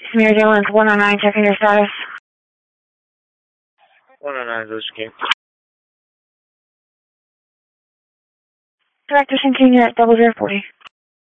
Smear Dylan's 109, checking your status. 109, this game. Director Centennial at 0040.